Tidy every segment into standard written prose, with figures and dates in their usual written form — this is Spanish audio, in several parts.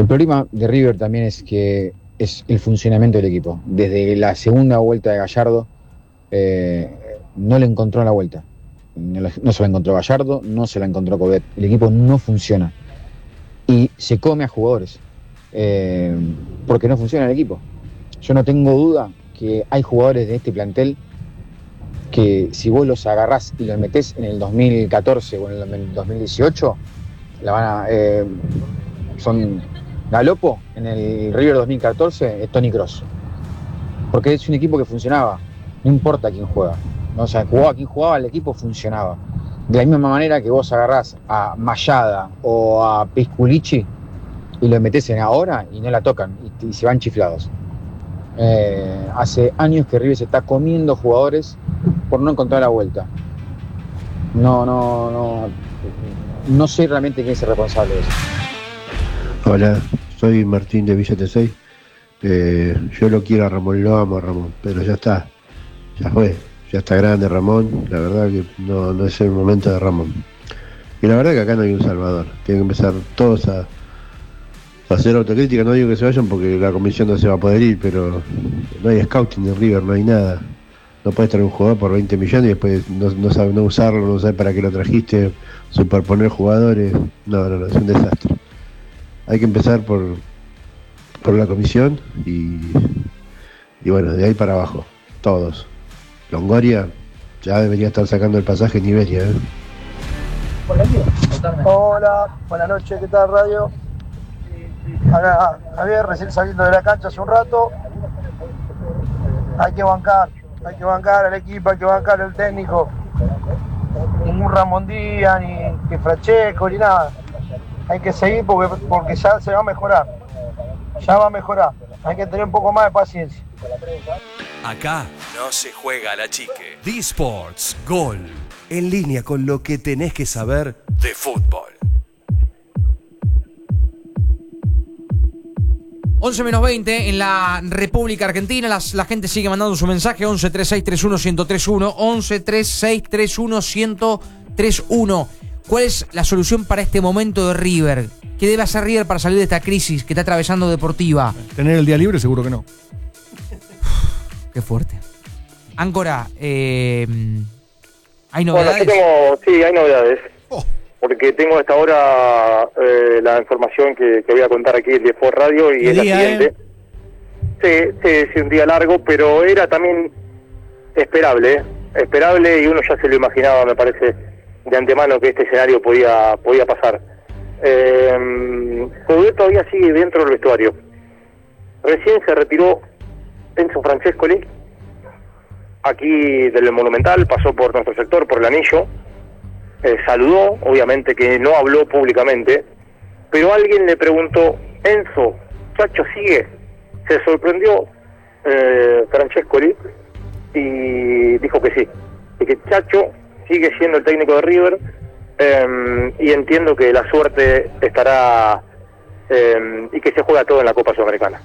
El problema de River también es que es el funcionamiento del equipo. Desde la segunda vuelta de Gallardo no le encontró la vuelta. No se la encontró Gallardo, no se la encontró Coudet. El equipo no funciona. Y se come a jugadores. Porque no funciona el equipo. Yo no tengo duda que hay jugadores de este plantel que si vos los agarrás y los metés en el 2014 o en el 2018, son Galopo en el River 2014, es Toni Kroos. Porque es un equipo que funcionaba, no importa quién juega. ¿No? O sea, quien jugaba, el equipo funcionaba. De la misma manera que vos agarrás a Mayada o a Pisculichi y los metés en ahora y no la tocan y se van chiflados. Hace años que River se está comiendo jugadores por no encontrar la vuelta. No sé realmente quién es el responsable de eso. Hola, soy Martín de Villa T6. Yo lo quiero a Ramón, lo amo a Ramón, pero ya está, ya fue, ya está grande Ramón, la verdad que no es el momento de Ramón. Y la verdad que acá no hay un salvador, tienen que empezar todos a hacer autocrítica. No digo que se vayan porque la comisión no se va a poder ir, pero no hay scouting en River, no hay nada. No puedes traer un jugador por 20 millones y después no usarlo, no sabes para qué lo trajiste, superponer jugadores. No, es un desastre. Hay que empezar por la comisión y bueno, de ahí para abajo, todos. Longoria ya debería estar sacando el pasaje en Iberia, ¿eh? Hola, buenas noches, ¿qué tal radio? Acá Javier, recién saliendo de la cancha hace un rato. Hay que bancar al equipo, hay que bancar al técnico. Ningún Ramón Díaz, ni que Francesco, ni nada. Hay que seguir porque ya se va a mejorar. Ya va a mejorar. Hay que tener un poco más de paciencia. Acá no se juega a la chique. D-Sports Gol. En línea con lo que tenés que saber de fútbol. 11:20 en la República Argentina. La gente sigue mandando su mensaje. 1136311031. 1136311031. ¿Cuál es la solución para este momento de River? ¿Qué debe hacer River para salir de esta crisis que está atravesando Deportiva? ¿Tener el día libre? Seguro que no. Qué fuerte. Áncora, ¿hay novedades? Bueno, sí, hay novedades. Porque tengo hasta ahora la información que voy a contar aquí de Sport Radio y es la siguiente. Sí, un día largo, pero era también esperable y uno ya se lo imaginaba, me parece, de antemano que este escenario podía pasar. Coudet todavía sigue dentro del vestuario. Recién se retiró Enzo Francescoli, aquí del Monumental, pasó por nuestro sector, por el Anillo. Saludó, obviamente que no habló públicamente, pero alguien le preguntó: Enzo, Chacho sigue. Se sorprendió Francescoli y dijo que sí, y que Chacho sigue siendo el técnico de River, y entiendo que la suerte estará y que se juega todo en la Copa Sudamericana.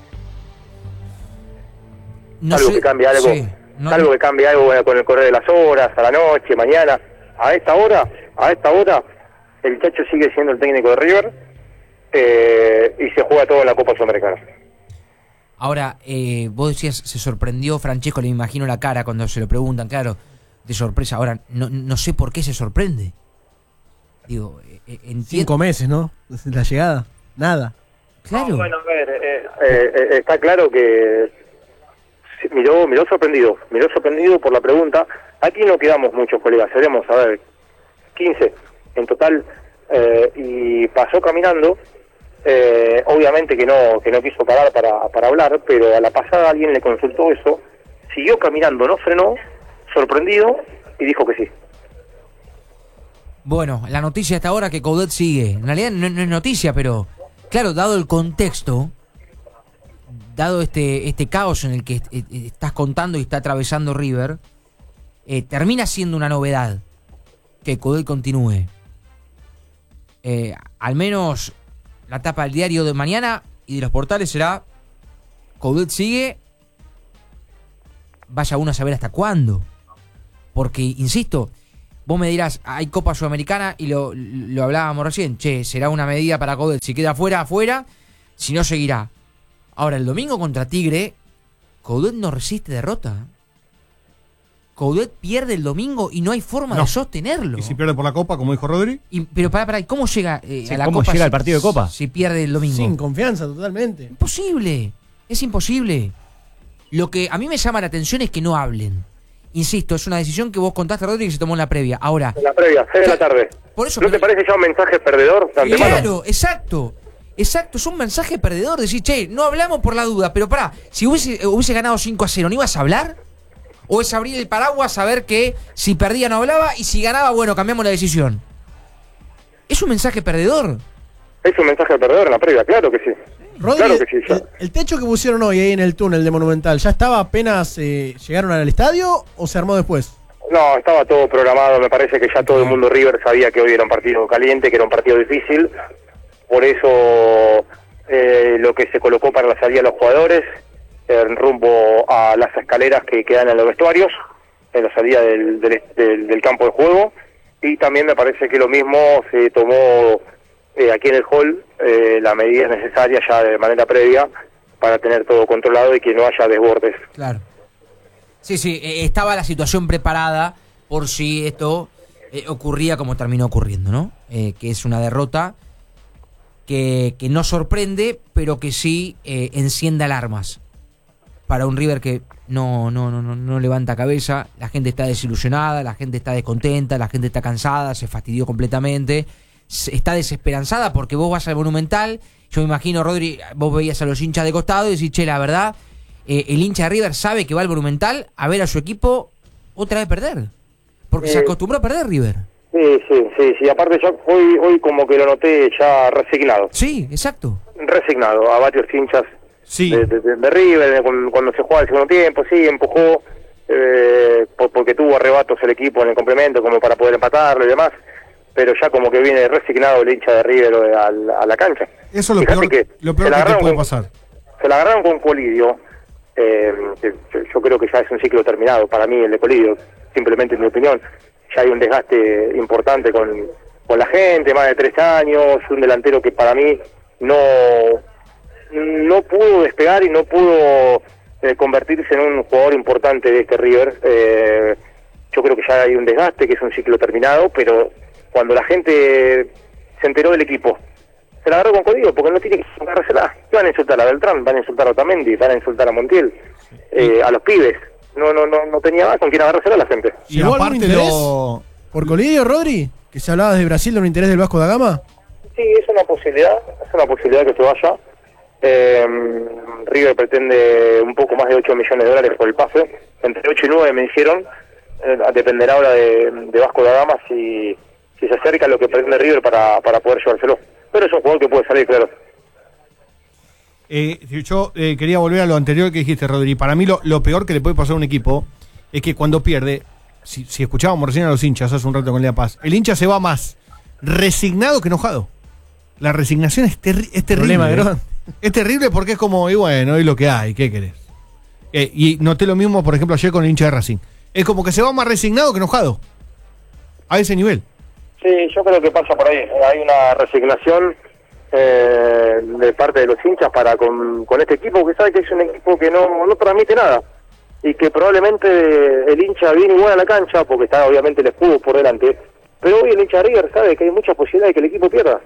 Algo que cambie algo, algo que cambie algo con el correr de las horas, a la noche, mañana. A esta hora, el Chacho sigue siendo el técnico de River, y se juega todo en la Copa Sudamericana. Ahora, vos decías, se sorprendió Francesco, le imagino la cara cuando se lo preguntan, claro, de sorpresa. Ahora, no sé por qué se sorprende. Digo, 5 meses, ¿no? La llegada, nada. Claro. No, bueno, a ver, está claro que miró sorprendido por la pregunta. Aquí no quedamos muchos colegas, seremos, 15 en total, y pasó caminando. Obviamente que no quiso parar para hablar, pero a la pasada alguien le consultó eso, siguió caminando, no frenó, sorprendido, y dijo que sí. Bueno, la noticia hasta ahora que Coudet sigue. En realidad no es noticia, pero claro, dado el contexto, dado este caos en el que estás contando y está atravesando River, termina siendo una novedad que Coudet continúe. Al menos la tapa del diario de mañana y de los portales será: Coudet sigue. Vaya uno a saber hasta cuándo. Porque, insisto, vos me dirás, hay Copa Sudamericana y lo hablábamos recién. Será una medida para Coudet. Si queda afuera. Si no, seguirá. Ahora, el domingo contra Tigre, Coudet no resiste derrota. Coudet pierde el domingo y no hay forma de sostenerlo. ¿Y si pierde por la Copa, como dijo Rodri? Pero pará, ¿cómo llega a la ¿cómo Copa llega al partido de Copa? si pierde el domingo? Sin confianza, totalmente. Imposible. Es imposible. Lo que a mí me llama la atención es que no hablen. Insisto, es una decisión que vos contaste, Rodri, que se tomó en la previa. Ahora, En la previa, 6 de la tarde. por eso, ¿No te parece ya un mensaje perdedor de antemano? claro, exacto, es un mensaje perdedor. Decir, che, no hablamos por la duda, pero pará, si hubiese ganado 5-0, ¿no ibas a hablar? ¿O es abrir el paraguas, saber que si perdía no hablaba y si ganaba, bueno, cambiamos la decisión? Es un mensaje perdedor. Es un mensaje perdedor en la previa, claro que sí. Rodri, Claro que sí, ya. el techo que pusieron hoy ahí en el túnel de Monumental, ¿ya estaba apenas llegaron al estadio o se armó después? No, estaba todo programado, me parece que ya todo el mundo River sabía que hoy era un partido caliente, que era un partido difícil, por eso lo que se colocó para la salida de los jugadores, en rumbo a las escaleras que quedan en los vestuarios, en la salida del campo de juego, y también me parece que lo mismo se tomó aquí en el hall, la medida necesaria ya de manera previa para tener todo controlado y que no haya desbordes. Claro. Sí, estaba la situación preparada por si esto ocurría como terminó ocurriendo, ¿no? Que es una derrota que no sorprende, pero que sí enciende alarmas para un River que no levanta cabeza. La gente está desilusionada, la gente está descontenta, la gente está cansada, se fastidió completamente, está desesperanzada porque vos vas al Monumental. Yo me imagino, Rodri, vos veías a los hinchas de costado y decís, che, la verdad, el hincha de River sabe que va al Monumental a ver a su equipo otra vez perder, porque se acostumbró a perder River. Sí, aparte ya hoy como que lo noté ya resignado. Sí, exacto. Resignado a varios hinchas Sí. de River, cuando se juega el segundo tiempo, sí, empujó, porque tuvo arrebatos el equipo en el complemento como para poder empatarlo y demás, pero ya como que viene resignado el hincha de River a la cancha. Eso es lo Fíjate peor que te puede pasar. Se la agarraron con Colidio, que yo creo que ya es un ciclo terminado para mí el de Colidio, simplemente en mi opinión. Ya hay un desgaste importante con la gente, más de 3 años, un delantero que para mí no pudo despegar y no pudo convertirse en un jugador importante de este River. Yo creo que ya hay un desgaste, que es un ciclo terminado, pero cuando la gente se enteró del equipo, se la agarró con Código, porque no tiene que agarrársela. Van a insultar a Beltrán, van a insultar a Otamendi, van a insultar a Montiel, a los pibes. No tenía más con quién agarrársela a la gente. Y ¿Hubo algún aparte interés por Colidio, Rodri? ¿Que se hablaba desde Brasil de un interés del Vasco da Gama? Sí, es una posibilidad que se vaya. River pretende un poco más de 8 millones de dólares por el pase, entre 8 y 9 me dijeron. Dependerá ahora de Vasco da Gama si se acerca a lo que pretende River para poder llevárselo. Pero es un jugador que puede salir, claro. Yo quería volver a lo anterior que dijiste, Rodri. Para mí lo peor que le puede pasar a un equipo es que cuando pierde, si escuchábamos recién a los hinchas hace un rato con Lea Paz, el hincha se va más resignado que enojado. La resignación es terrible. Problema, Es terrible porque es como, y bueno, es lo que hay, ¿qué querés? Y noté lo mismo, por ejemplo, ayer con el hincha de Racing. Es como que se va más resignado que enojado. A ese nivel. Sí, yo creo que pasa por ahí. Hay una resignación de parte de los hinchas para con este equipo, que sabe que es un equipo que no transmite nada. Y que probablemente el hincha viene igual a la cancha, porque está obviamente el escudo por delante. Pero hoy el hincha de River sabe que hay muchas posibilidades de que el equipo pierda.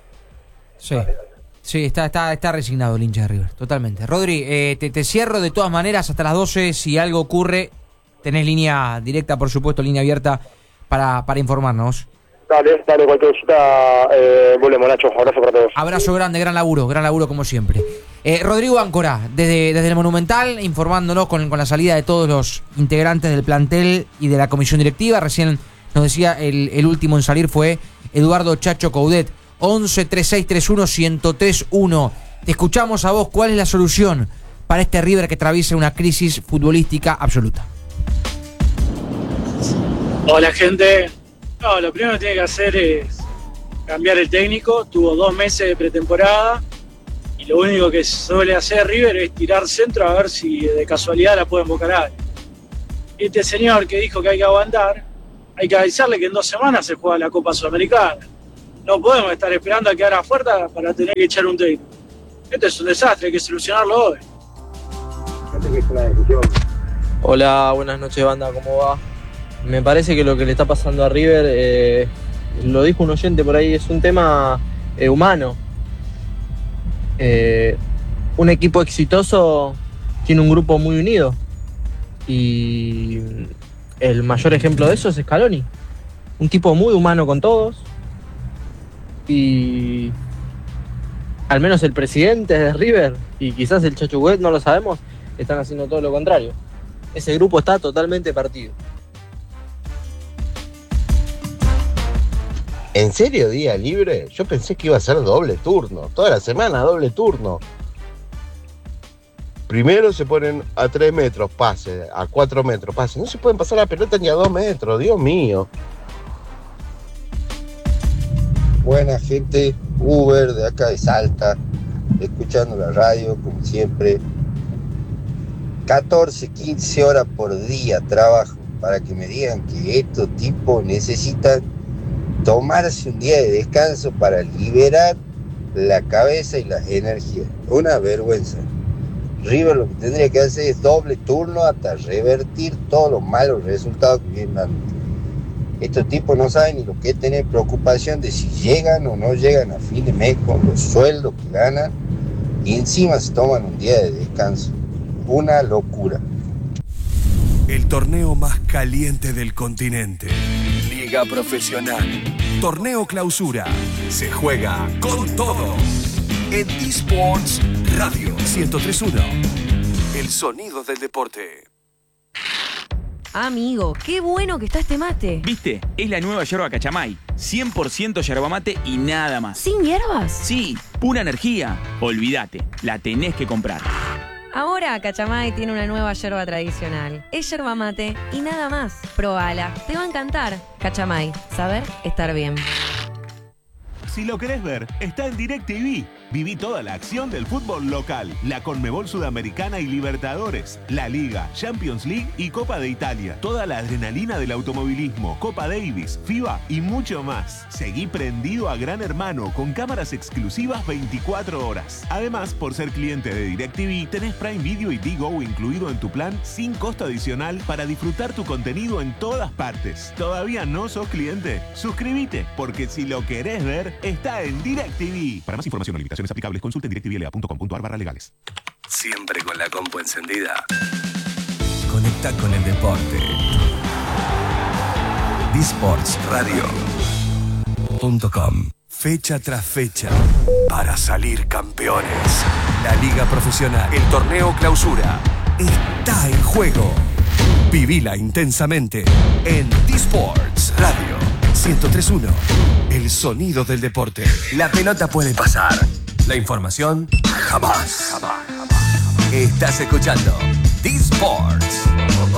Sí, está resignado el hincha de River, totalmente. Rodri, te cierro de todas maneras hasta las 12. Si algo ocurre, tenés línea directa, por supuesto, línea abierta para informarnos. Dale, cualquier cosita, volvemos, Nacho. Abrazo para todos. Abrazo grande, gran laburo como siempre. Rodrigo Áncora, desde el Monumental, informándonos con la salida de todos los integrantes del plantel y de la comisión directiva. Recién nos decía, el último en salir fue Eduardo Chacho Coudet. 11 3631 1031. Te escuchamos a vos. ¿Cuál es la solución para este River que atraviesa una crisis futbolística absoluta? Hola, gente. No, lo primero que tiene que hacer es cambiar el técnico. Tuvo 2 meses de pretemporada y lo único que suele hacer River es tirar centro a ver si de casualidad la puede embocar a alguien. Este señor que dijo que hay que aguantar, hay que avisarle que en 2 semanas se juega la Copa Sudamericana. No podemos estar esperando a quedar afuera para tener que echar un técnico. Esto es un desastre, hay que solucionarlo hoy. Hola, buenas noches, banda, ¿cómo va? Me parece que lo que le está pasando a River, lo dijo un oyente por ahí, es un tema humano. Un equipo exitoso tiene un grupo muy unido y el mayor ejemplo de eso es Scaloni, un tipo muy humano con todos, y al menos el presidente de River y quizás el Chacho Coudet, no lo sabemos, están haciendo todo lo contrario. Ese grupo está totalmente partido. ¿En serio día libre? Yo pensé que iba a ser doble turno, toda la semana doble turno. Primero se ponen a 3 metros, pase, a 4 metros, pase. No se pueden pasar la pelota ni a 2 metros, Dios mío. Buena gente, Uber de acá de Salta, escuchando la radio como siempre. 14, 15 horas por día trabajo para que me digan que estos tipos necesitan tomarse un día de descanso para liberar la cabeza y las energías. Una vergüenza. River lo que tendría que hacer es doble turno hasta revertir todos los malos resultados que vienen dando. Estos tipos no saben ni lo que es tener preocupación de si llegan o no llegan a fin de mes con los sueldos que ganan, y encima se toman un día de descanso. Una locura. El torneo más caliente del continente. Liga Profesional. Torneo Clausura. Se juega con todo. En eSports Radio 103.1. El sonido del deporte. Amigo, qué bueno que está este mate. ¿Viste? Es la nueva yerba Cachamay. 100% yerba mate y nada más. ¿Sin hierbas? Sí, pura energía. Olvídate, la tenés que comprar. Ahora Cachamay tiene una nueva yerba tradicional. Es yerba mate y nada más. Probala, te va a encantar. Cachamay, saber estar bien. Si lo querés ver, está en DirecTV. Viví toda la acción del fútbol local, la Conmebol Sudamericana y Libertadores, la Liga, Champions League y Copa de Italia. Toda la adrenalina del automovilismo, Copa Davis, FIBA y mucho más. Seguí prendido a Gran Hermano con cámaras exclusivas 24 horas. Además, por ser cliente de DirecTV, tenés Prime Video y Digo incluido en tu plan sin costo adicional para disfrutar tu contenido en todas partes. ¿Todavía no sos cliente? Suscríbete, porque si lo querés ver, está en DirecTV. Para más información o limitaciones aplicables, consulten directvla.com.ar/legales. Siempre con la compu encendida. Conecta con el deporte. eSportsRadio.com. Fecha tras fecha para salir campeones. La Liga Profesional, el torneo Clausura, está en juego. Vivila intensamente en eSports Radio 103.1. El sonido del deporte. La pelota puede pasar. La información jamás. Estás escuchando eSports.